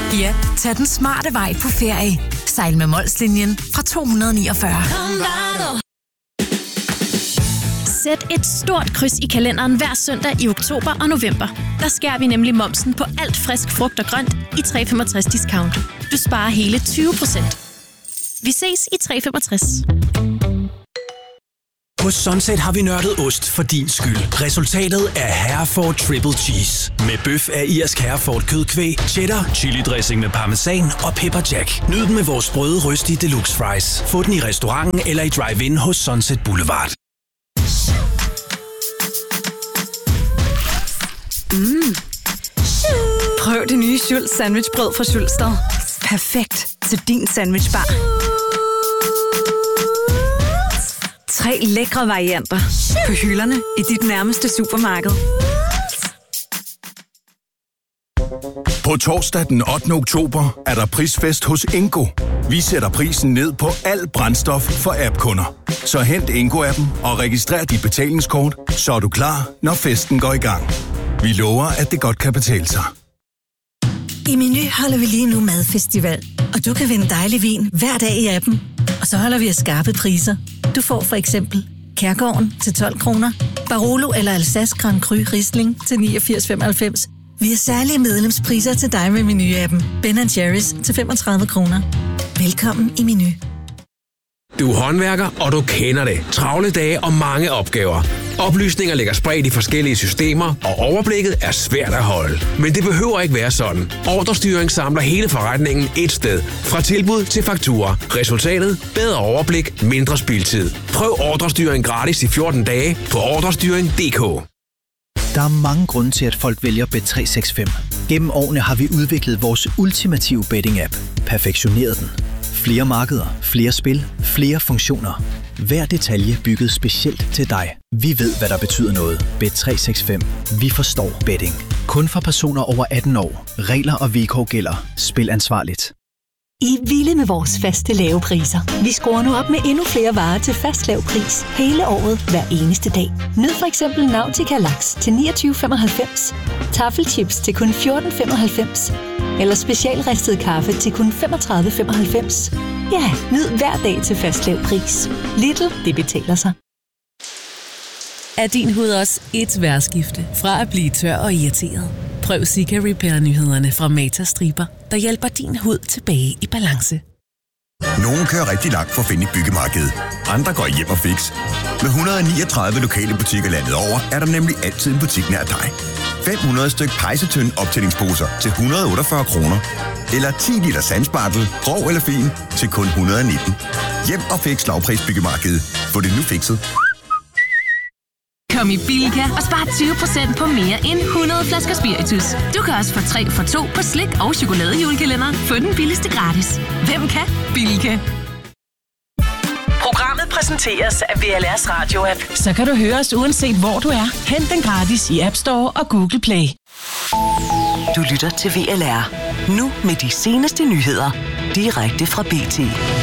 Ja, tag den smarte vej på ferie. Sejl med Molslinjen fra 249. Sæt et stort kryds i kalenderen hver søndag i oktober og november. Der skærer vi nemlig momsen på alt frisk frugt og grønt i 365 discount. Du sparer hele 20%. Vi ses i 365. Hos Sunset har vi nørdet ost for din skyld. Resultatet er Hereford Triple Cheese. Med bøf af irsk Hereford kødkvæg, cheddar, chili dressing med parmesan og pepper jack. Nyd den med vores sprøde røstige deluxe fries. Få den i restauranten eller i drive-in hos Sunset Boulevard. Prøv det nye Schultz sandwichbrød fra Schultz. Perfekt til din sandwichbar. 3 lækre varianter på hylderne i dit nærmeste supermarked. På torsdag den 8. oktober er der prisfest hos Ingo. Vi sætter prisen ned på al brændstof for app-kunder. Så hent Ingo-appen og registrer dit betalingskort, så er du klar, når festen går i gang. Vi lover, at det godt kan betale sig. I Meny holder vi lige nu madfestival, og du kan vinde dejlig vin hver dag i appen. Og så holder vi af skarpe priser. Du får for eksempel Kærgården til 12 kroner, Barolo eller Alsace Grand Cru Riesling til 89,95. Vi har særlige medlemspriser til dig med Meny-appen. Ben & Jerry's til 35 kroner. Velkommen i Meny. Du er håndværker, og du kender det. Travle dage og mange opgaver. Oplysninger ligger spredt i forskellige systemer, og overblikket er svært at holde. Men det behøver ikke være sådan. Ordrestyring samler hele forretningen et sted. Fra tilbud til fakturer. Resultatet? Bedre overblik, mindre spildtid. Prøv ordrestyring gratis i 14 dage på ordrestyring.dk. Der er mange grunde til, at folk vælger Bet365. Gennem årene har vi udviklet vores ultimative betting-app. Perfektioneret den. Flere markeder, flere spil, flere funktioner. Hver detalje bygget specielt til dig. Vi ved, hvad der betyder noget. Bet365. Vi forstår betting. Kun for personer over 18 år. Regler og vilkår gælder. Spil ansvarligt. I er vilde med vores faste lave priser. Vi skruer nu op med endnu flere varer til fast lav pris. Hele året, hver eneste dag. Nyd for eksempel Nautica Laks til 29,95. Taffelchips til kun 14,95. Eller specialristet kaffe til kun 35,95. Ja, nyd hver dag til fast lav pris. Lidl, det betaler sig. Er din hud også et vejrskifte fra at blive tør og irriteret? Prøv Sika Repair-nyhederne fra Mata Striber, der hjælper din hud tilbage i balance. Nogle kører rigtig langt for at finde et byggemarked. Andre går hjem og fix. Med 139 lokale butikker landet over, er der nemlig altid en butik nær dig. 500 styk pejsetønd optællingsposer til 148 kroner. Eller 10 liter sandspartel, grov eller fin, til kun 119. Hjem og fix lavpris byggemarkedet. Få det nu fikset. Kom i Bilka og spar 20% på mere end 100 flasker spiritus. Du kan også få 3 for 2 på slik og chokoladejulekalender. Få den billigste gratis. Hvem kan? Bilka. Programmet præsenteres af VLR's Radio-app. Så kan du høre os uanset hvor du er. Hent den gratis i App Store og Google Play. Du lytter til VLR. Nu med de seneste nyheder. Direkte fra BT.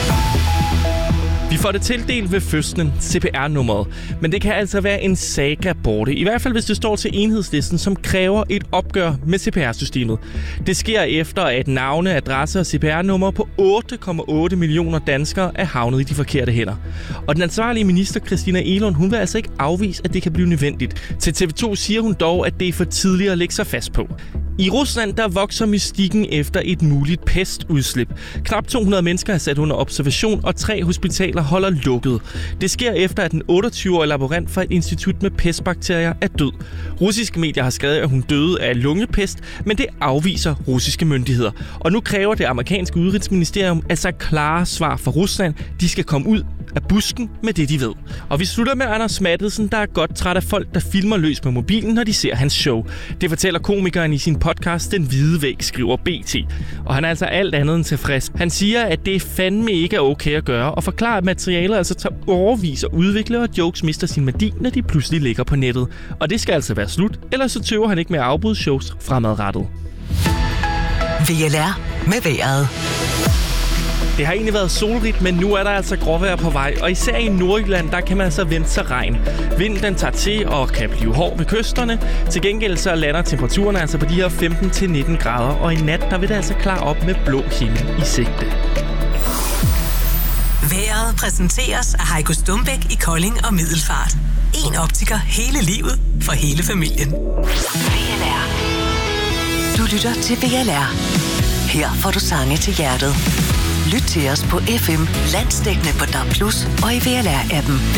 Vi får det tildelt ved fødslen, CPR-nummeret. Men det kan altså være en saga borte. I hvert fald hvis det står til Enhedslisten, som kræver et opgør med CPR-systemet. Det sker efter, at navne, adresser og CPR-numre på 8,8 millioner danskere er havnet i de forkerte hænder. Og den ansvarlige minister, Christina Egelund, hun vil altså ikke afvise, at det kan blive nødvendigt. Til TV2 siger hun dog, at det er for tidligt at lægge sig fast på. I Rusland der vokser mystikken efter et muligt pestudslip. Knap 200 mennesker er sat under observation, og 3 hospitaler holder lukket. Det sker efter, at den 28-årige laborant fra et institut med pestbakterier er død. Russiske medier har skrevet, at hun døde af lungepest, men det afviser russiske myndigheder. Og nu kræver det amerikanske udenrigsministerium altså klare svar fra Rusland. De skal komme ud af busken med det, de ved. Og vi slutter med Anders Matthesen, der er godt træt af folk, der filmer løs på mobilen, når de ser hans show. Det fortæller komikeren i sin podcast Den Hvide Væg, skriver BT. Og han er altså alt andet end tilfreds. Han siger, at det fandme ikke er okay at gøre, og forklarer, at materialet altså tager overvis at udvikle, og jokes mister sin værdi, når de pludselig ligger på nettet. Og det skal altså være slut, ellers så tøver han ikke med at afbryde shows fremadrettet. VLR med vejret. Det har egentlig været solrigt, men nu er der altså gråvejr på vej. Og især i Nordjylland, der kan man altså vente sig regn. Vinden den tager til og kan blive hård ved kysterne. Til gengæld så lander temperaturen altså på de her 15-19 grader. Og i nat, der vil det altså klare op med blå himmel i sigte. Vejret præsenteres af Heiko Stumbæk i Kolding og Middelfart. En optiker hele livet for hele familien. VLR. Du lytter til VLR. Her får du sange til hjertet. Lyt til os på FM, landsdækkende på DAB+ og i VLR-appen.